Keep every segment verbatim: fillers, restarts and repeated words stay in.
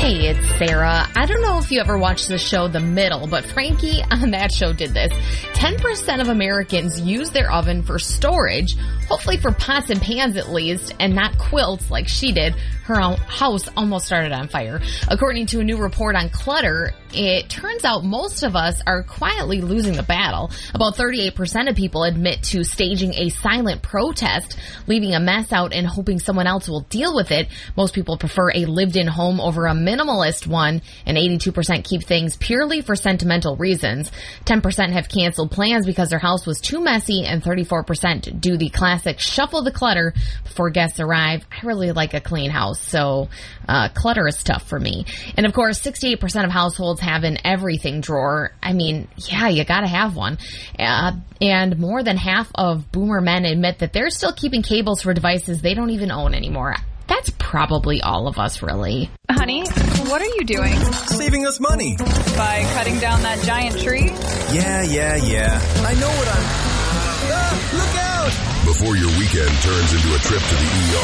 Hey, it's Sarah. I don't know if you ever watched the show The Middle, but Frankie on that show did this. ten percent of Americans use their oven for storage, hopefully for pots and pans at least, and not quilts like she did. Her house almost started on fire. According to a new report on clutter, it turns out most of us are quietly losing the battle. About thirty-eight percent of people admit to staging a silent protest, leaving a mess out and hoping someone else will deal with it. Most people prefer a lived-in home over a minimalist one, and eighty-two percent keep things purely for sentimental reasons. ten percent have canceled plans because their house was too messy, and thirty-four percent do the classic shuffle the clutter before guests arrive. I really like a clean house, so uh, clutter is tough for me. And of course, sixty-eight percent of households have an everything drawer. I mean, yeah, you gotta have one. Uh, and more than half of boomer men admit that they're still keeping cables for devices they don't even own anymore. That's probably all of us, really. Honey, what are you doing? Saving us money. By cutting down that giant tree? Yeah, yeah, yeah. I know what I'm... Ah, look out! Before your weekend turns into a trip to the E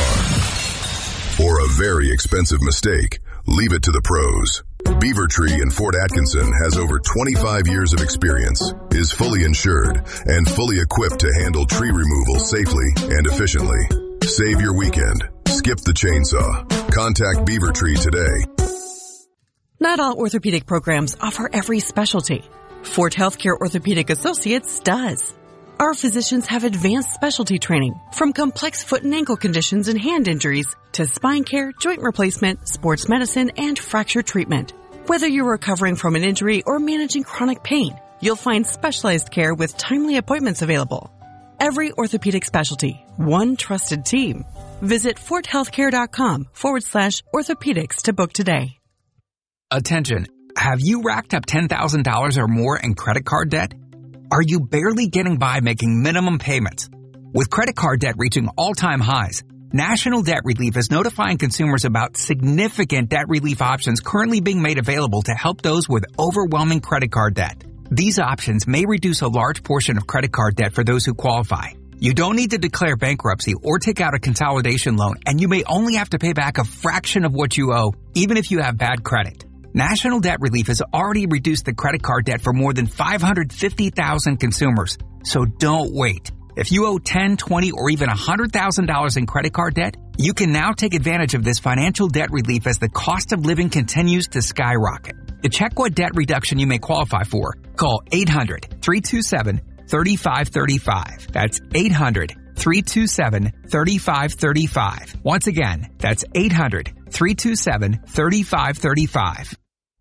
R or a very expensive mistake, leave it to the pros. Beaver Tree in Fort Atkinson has over twenty-five years of experience, is fully insured, and fully equipped to handle tree removal safely and efficiently. Save your weekend. Skip the chainsaw. Contact Beaver Tree today. Not all orthopedic programs offer every specialty. Fort Healthcare Orthopedic Associates does. Our physicians have advanced specialty training, from complex foot and ankle conditions and hand injuries to spine care, joint replacement, sports medicine, and fracture treatment. Whether you're recovering from an injury or managing chronic pain, you'll find specialized care with timely appointments available. Every orthopedic specialty, one trusted team. Visit forthealthcare.com forward slash orthopedics to book today. Attention. Have you racked up ten thousand dollars or more in credit card debt? Are you barely getting by making minimum payments? With credit card debt reaching all-time highs, National Debt Relief is notifying consumers about significant debt relief options currently being made available to help those with overwhelming credit card debt. These options may reduce a large portion of credit card debt for those who qualify. You don't need to declare bankruptcy or take out a consolidation loan, and you may only have to pay back a fraction of what you owe, even if you have bad credit. National Debt Relief has already reduced the credit card debt for more than five hundred fifty thousand consumers. So don't wait. If you owe ten, twenty, or even one hundred thousand dollars in credit card debt, you can now take advantage of this financial debt relief as the cost of living continues to skyrocket. To check what debt reduction you may qualify for, call eight hundred, three two seven, three five three five. That's eight hundred, three two seven, three five three five. Once again, that's eight hundred, three two seven, three five three five.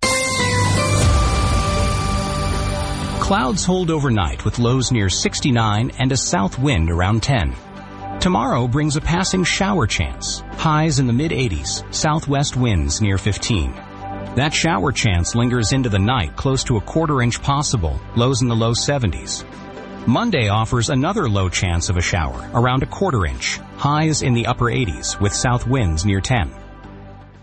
Clouds hold overnight with lows near sixty-nine and a south wind around ten. Tomorrow brings a passing shower chance. Highs in the mid-eighties, southwest winds near fifteen. That shower chance lingers into the night, close to a quarter inch possible, lows in the low seventies. Monday offers another low chance of a shower, around a quarter inch. Highs in the upper eighties with south winds near ten.